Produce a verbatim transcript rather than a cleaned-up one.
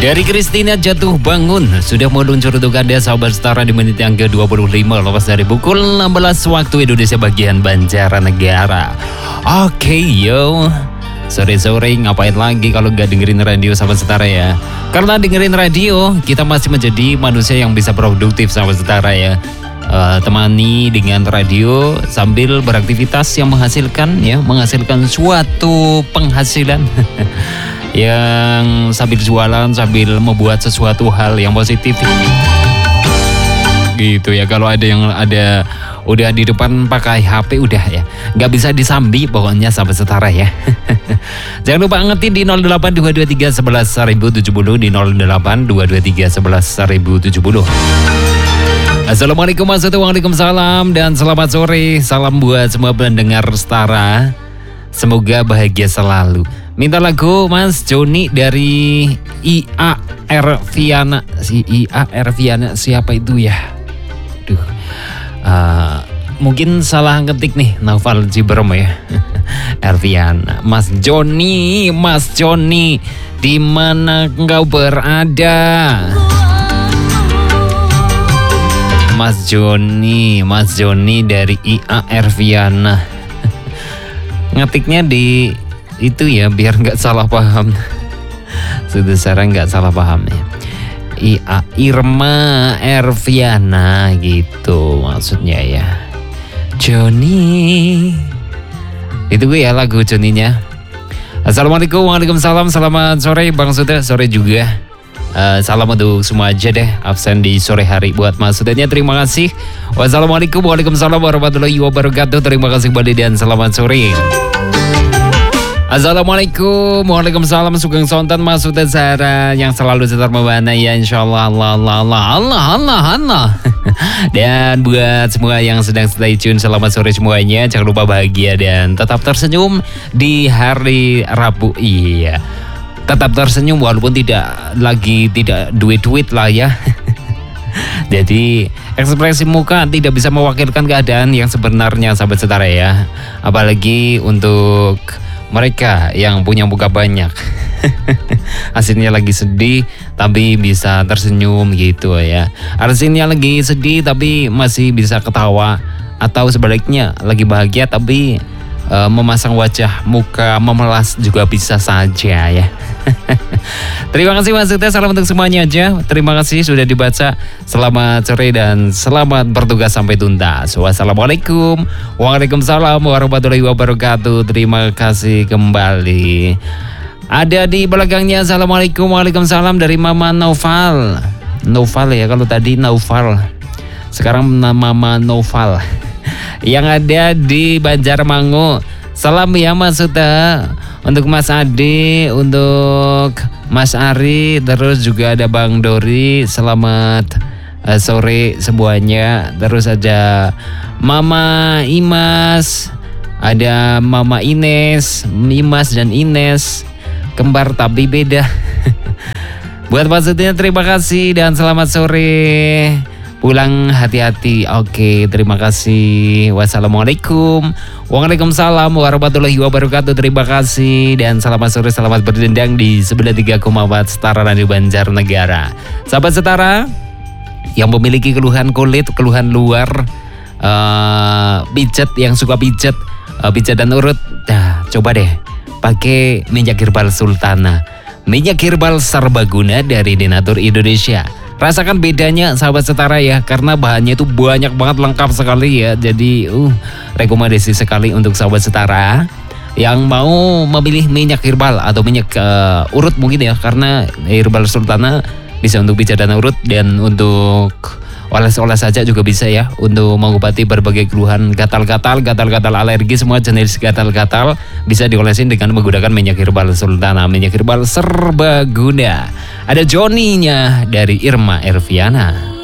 Dari Christina Jatuh Bangun sudah meluncur untuk Anda sahabat setara di menit yang ke dua puluh lima lepas dari pukul enam belas waktu Indonesia bagian Banjarnegara. Oke yo, sore-sore ngapain lagi kalau nggak dengerin radio sahabat setara ya? Karena dengerin radio kita masih menjadi manusia yang bisa produktif sahabat setara ya. Uh, temani dengan radio sambil beraktivitas yang menghasilkan ya, menghasilkan suatu penghasilan. Yang sambil jualan sambil membuat sesuatu hal yang positif gitu ya. Kalau ada yang ada udah di depan pakai H P udah ya nggak bisa disambi pokoknya sahabat setara ya. Jangan lupa ngetin di nol delapan dua dua tiga sebelas seribu tujuh puluh di nol delapan dua dua tiga sebelas seribu tujuh puluh. Assalamualaikum warahmatullahi wabarakatuh dan selamat sore. Salam buat semua pendengar setara, semoga bahagia selalu. Minta lagu Mas Joni dari I A R Viana. Si I A R Viana siapa itu ya? Duh, uh, mungkin salah ngetik nih, Naufal Ciberem ya. Erviana, Mas Joni, Mas Joni, di mana engkau berada? Mas Joni, Mas Joni dari I A R Viana. Ngetiknya di itu ya biar nggak salah paham. Sudah sekarang nggak salah paham ya. I A Irma Erviana gitu maksudnya ya. Joni. Itu gue ya lagu Joninya. Assalamualaikum waalaikumsalam. Selamat sore Bang Suda. Sore juga. Uh, salam untuk semua aja deh absen di sore hari buat Mas Sudanya. Terima kasih. Wassalamualaikum waalaikumsalam warahmatullahi wabarakatuh. Terima kasih kembali dan selamat sore. Assalamualaikum, waalaikumsalam. Sugeng Sontan Mas Suda Zahra yang selalu setar membahana ya insyaallah. Allah Allah Allah Allah Allah Allah. Dan buat semua yang sedang stay tune, selamat sore semuanya. Jangan lupa bahagia dan tetap tersenyum di hari Rabu. Iya, tetap tersenyum walaupun tidak lagi tidak duit-duit lah ya. Jadi ekspresi muka tidak bisa mewakilkan keadaan yang sebenarnya sahabat setara ya. Apalagi untuk mereka yang punya muka banyak. Hasilnya lagi sedih tapi bisa tersenyum gitu ya. Hasilnya lagi sedih tapi masih bisa ketawa. Atau sebaliknya lagi bahagia tapi uh, memasang wajah muka memelas juga bisa saja ya. Terima kasih Mas Sute, salam untuk semuanya aja. Terima kasih sudah dibaca. Selamat sore dan selamat bertugas sampai tuntas. Wassalamualaikum waalaikumsalam warahmatullahi wabarakatuh. Terima kasih kembali. Ada di belakangnya assalamualaikum waalaikumsalam dari Mama Noval. Noval ya kalau tadi Naufal, sekarang Mama Noval. Yang ada di Banjarmangu. Salam ya Mas Suta, untuk Mas Ade, untuk Mas Ari, terus juga ada Bang Dori. Selamat uh, sore semuanya. Terus ada Mama Imas, ada Mama Ines, Imas dan Ines, kembar tapi beda. Buat maksudnya terima kasih dan selamat sore. Pulang hati-hati. Oke, terima kasih. Wassalamualaikum waalaikumsalam warahmatullahi wabarakatuh. Terima kasih dan selamat sore, selamat berdendang di sembilan puluh tiga koma empat Setara Radio Banjarnegara. Sahabat setara yang memiliki keluhan kulit, keluhan luar, uh, pijet, yang suka pijet, uh, pijet dan urut, nah, coba deh pakai minyak herbal Sultana. Minyak herbal serbaguna dari Denatur Indonesia. Rasakan bedanya sahabat setara ya, karena bahannya itu banyak banget, lengkap sekali ya. Jadi uh, rekomendasi sekali untuk sahabat setara yang mau memilih minyak herbal atau minyak uh, urut mungkin ya, karena herbal Sultana bisa untuk pijat dan urut, dan untuk oles-oles saja juga bisa ya, untuk mengobati berbagai keluhan gatal-gatal, gatal-gatal alergi, semua jenis gatal-gatal bisa diolesin dengan menggunakan minyak herbal Sultana, minyak herbal serbaguna. Ada Joninya dari Irma Erviana.